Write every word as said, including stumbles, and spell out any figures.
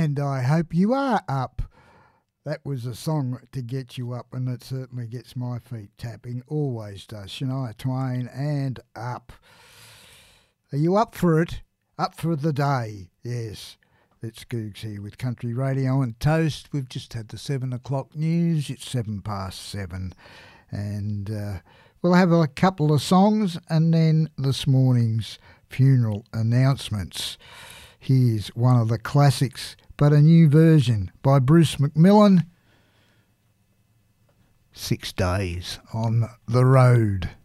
And I hope you are up. That was a song to get you up, and it certainly gets my feet tapping. Always does. Shania Twain and Up. Are you up for it? Up for the day? Yes. It's Googs here with Country Radio and Toast. We've just had the seven o'clock news. It's seven past seven. And uh, we'll have a couple of songs and then this morning's funeral announcements. Here's one of the classics, but a new version by Bruce McMillan. Six Days on the Road.